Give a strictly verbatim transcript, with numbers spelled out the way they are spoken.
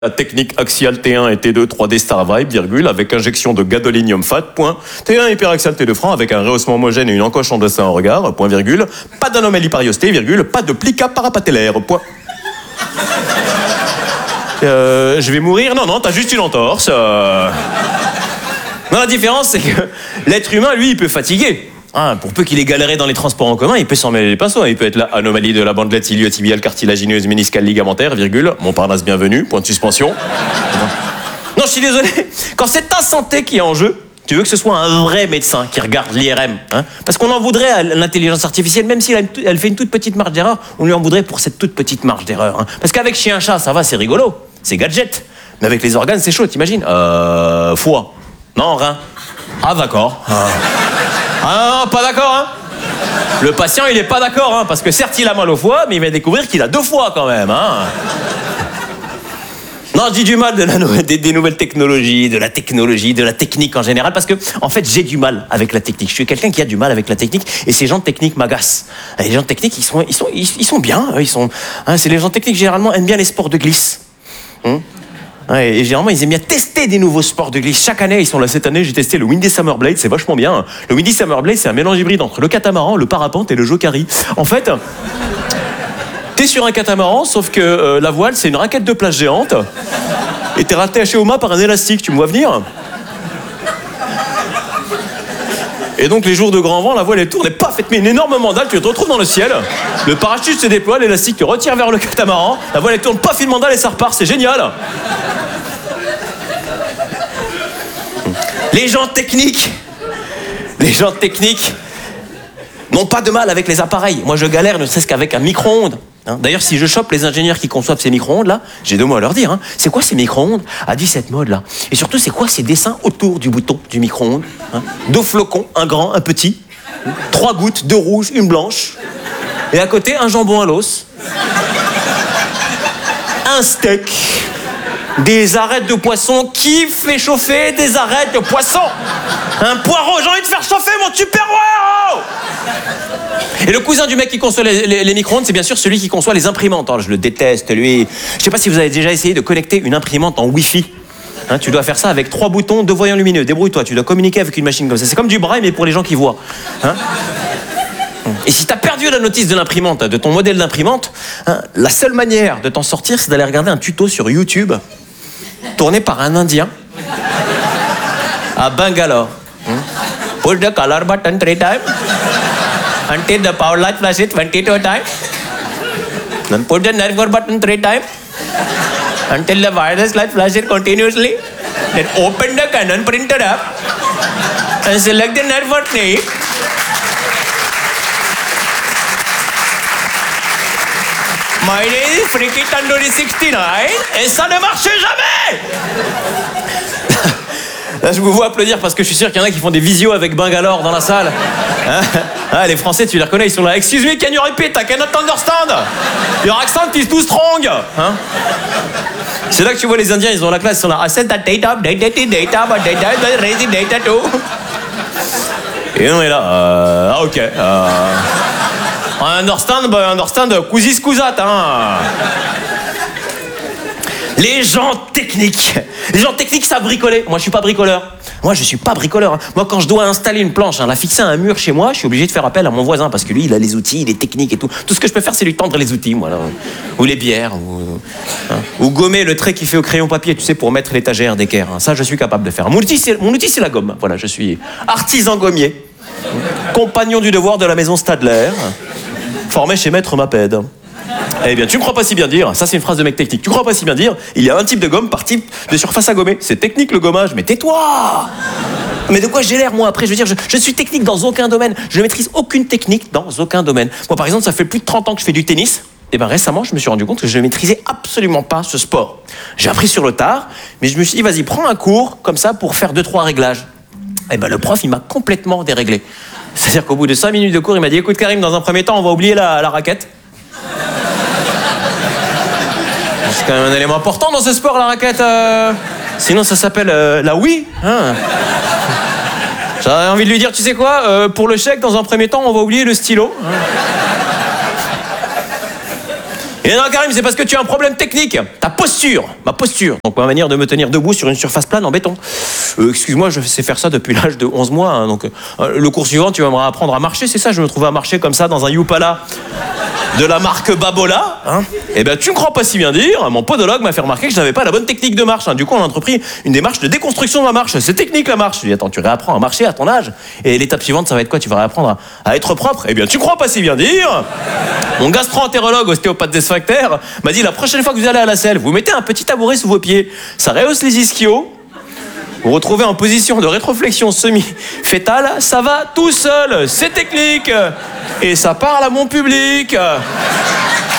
La technique axiale T un et T deux trois D Star Vibe, virgule, avec injection de gadolinium fat, point. T un hyperaxial T deux franc avec un rehaussement homogène et une encoche en dessin en regard, point virgule. Pas d'anomalie pariostée, virgule. Pas de plica parapatellaire, point. Euh, je vais mourir? Non, non, t'as juste une entorse. Euh... Non, la différence, c'est que l'être humain, lui, il peut fatiguer. Ah, pour peu qu'il ait galéré dans les transports en commun, il peut s'en mêler les pinceaux. Il peut être là, anomalie de la bandelette iliotibiale cartilagineuse méniscale ligamentaire, virgule, Montparnasse bienvenue, point de suspension. Non, je suis désolé. Quand c'est ta santé qui est en jeu, tu veux que ce soit un vrai médecin qui regarde l'I R M. Hein, parce qu'on en voudrait à l'intelligence artificielle, même si elle, elle fait une toute petite marge d'erreur, on lui en voudrait pour cette toute petite marge d'erreur. Hein. Parce qu'avec chien-chat, ça va, c'est rigolo, c'est gadget. Mais avec les organes, c'est chaud, t'imagines? Euh... Foie. Non, rein. Ah, d'accord. Ah. Ah non, pas d'accord, hein. Le patient, il est pas d'accord, hein, parce que certes, il a mal au foie, mais il va découvrir qu'il a deux foies quand même, hein. Non, je dis du mal de la, des, des nouvelles technologies, de la technologie, de la technique en général, parce que, en fait, j'ai du mal avec la technique. Je suis quelqu'un qui a du mal avec la technique, et ces gens de technique m'agacent. Les gens de technique, ils sont, ils sont, ils, ils sont bien, ils sont, hein, c'est les gens de technique, généralement, aiment bien les sports de glisse. Hum Ouais, et généralement, ils aiment bien tester des nouveaux sports de glisse. Chaque année, ils sont là. Cette année, j'ai testé le Windy Summer Blade, c'est vachement bien. Le Windy Summer Blade, c'est un mélange hybride entre le catamaran, le parapente et le jokari. En fait, t'es sur un catamaran, sauf que euh, la voile, c'est une raquette de plage géante. Et t'es rattaché au mât par un élastique, tu me vois venir? Et donc, les jours de grand vent, la voile, elle tourne et paf, elle te met une énorme mandale, tu te retrouves dans le ciel. Le parachute se déploie, l'élastique te retire vers le catamaran, la voile, elle tourne, paf, une mandale et ça repart, c'est génial. Les gens techniques, les gens techniques n'ont pas de mal avec les appareils. Moi, je galère ne serait-ce qu'avec un micro-ondes. Hein. D'ailleurs, si je chope les ingénieurs qui conçoivent ces micro-ondes-là, j'ai deux mots à leur dire. Hein. C'est quoi ces micro-ondes à dix-sept modes-là? Et surtout, c'est quoi ces dessins autour du bouton du micro-ondes? hein Deux flocons, un grand, un petit. Trois gouttes, deux rouges, une blanche. Et à côté, un jambon à l'os. Un steak. Des arêtes de poisson. Qui fait chauffer des arêtes de poisson? Un poireau, j'ai envie de faire chauffer mon tupperware. Et le cousin du mec qui conçoit les, les, les micro-ondes, c'est bien sûr celui qui conçoit les imprimantes. Alors, je le déteste, lui. Je sais pas si vous avez déjà essayé de connecter une imprimante en Wi-Fi. Hein, tu dois faire ça avec trois boutons, deux voyants lumineux. Débrouille-toi, tu dois communiquer avec une machine comme ça. C'est comme du braille, mais pour les gens qui voient. Hein Et si t'as perdu la notice de l'imprimante, de ton modèle d'imprimante, hein, la seule manière de t'en sortir, c'est d'aller regarder un tuto sur YouTube tourné par un Indien à Bangalore. Hmm? Push the color button three times until the power light flashes twenty-two times. Then push the network button three times until the wireless light flashes continuously. Then open the Canon printer app and select the network name. My name is Freaky Tandoori sixty-nine et ça ne marche jamais. Là, je vous vois applaudir parce que je suis sûr qu'il y en a qui font des visios avec Bangalore dans la salle. Hein ah, les Français, tu les reconnais, ils sont là. Excuse me, can you repeat? I cannot understand. Your accent is too strong. Hein C'est là que tu vois les Indiens, ils ont la classe, ils sont là. I said that data, data, data, but data is raising data too. Et on est là. Euh, ah, ok. Euh, I understand, but I understand, cousy scousat, hein. Les gens techniques. Les gens techniques savent bricoler. Moi, je suis pas bricoleur. Moi, je suis pas bricoleur. Hein. Moi, quand je dois installer une planche, hein, la fixer à un mur chez moi, je suis obligé de faire appel à mon voisin parce que lui, il a les outils, il est technique et tout. Tout ce que je peux faire, c'est lui tendre les outils, moi. Là. Ou les bières. Ou, hein. ou gommer le trait qu'il fait au crayon papier, tu sais, pour mettre l'étagère d'équerre. Hein. Ça, je suis capable de faire. Mon outil, c'est, mon outil, c'est la gomme. Voilà, je suis artisan gommier. Compagnon du devoir de la maison Stadler. Formé chez Maître Maped. Eh bien, tu me crois pas si bien dire, ça c'est une phrase de mec technique, tu crois pas si bien dire, il y a un type de gomme par type de surface à gommer. C'est technique le gommage, mais tais-toi. Mais de quoi j'ai l'air, moi, après? Je veux dire, je, je suis technique dans aucun domaine. Je ne maîtrise aucune technique dans aucun domaine. Moi, par exemple, ça fait plus de trente ans que je fais du tennis. Et bien récemment, je me suis rendu compte que je ne maîtrisais absolument pas ce sport. J'ai appris sur le tard, mais je me suis dit, vas-y, prends un cours comme ça pour faire deux, trois réglages. Et ben le prof, il m'a complètement déréglé. C'est-à-dire qu'au bout de cinq minutes de cours, il m'a dit, écoute Karim, dans un premier temps, on va oublier la, la raquette. C'est quand même un élément important dans ce sport, la raquette. Euh... Sinon, ça s'appelle euh, la Wii. Hein. J'avais envie de lui dire, tu sais quoi, euh, pour le chèque, dans un premier temps, on va oublier le stylo. Hein. Et non, Karim, c'est parce que tu as un problème technique. Ta posture, ma posture. Donc ma manière de me tenir debout sur une surface plane en béton. Euh, excuse-moi, je sais faire ça depuis l'âge de onze mois. Hein, donc euh, le cours suivant, tu vas me apprendre à marcher, c'est ça? Je me trouvais à marcher comme ça dans un Youpala de la marque Babola. Hein. Eh ben, tu ne crois pas si bien dire. Mon podologue m'a fait remarquer que je n'avais pas la bonne technique de marche. Hein. Du coup, on a entrepris une démarche de déconstruction de ma marche. C'est technique la marche. Je lui dis, attends, tu réapprends à marcher à ton âge. Et l'étape suivante, ça va être quoi? Tu vas réapprendre à, à être propre. Eh bien, tu ne crois pas si bien dire. Mon gastro-entérologue, ostéopathe des sphincters, m'a dit, la prochaine fois que vous allez à la selle, vous mettez un petit tabouret sous vos pieds. Ça rehausse les ischios. Vous retrouvez en position de rétroflexion semi-fétale, ça va tout seul, c'est technique. Et ça parle à mon public.